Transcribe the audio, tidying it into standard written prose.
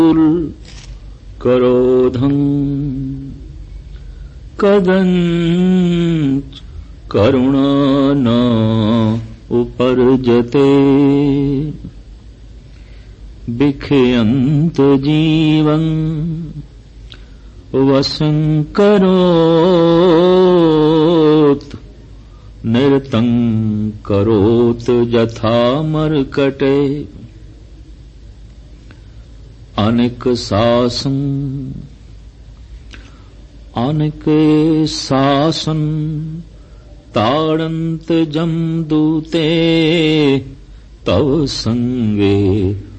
करोधं कदंच करुणा न उपर्जते विखयन्त जीवं वशं करोत निरतं करोत यथा मर्कटे अनिक शासन ताड़न्त जमदूते तव संगे